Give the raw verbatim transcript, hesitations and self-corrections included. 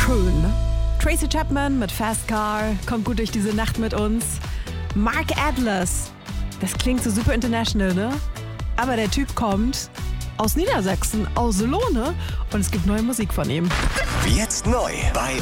schön. Tracy Chapman mit Fast Car kommt gut durch diese Nacht mit uns. Mark Atlas, das klingt so super international, ne? Aber der Typ kommt aus Niedersachsen, aus Lohne, und es gibt neue Musik von ihm. Jetzt neu bei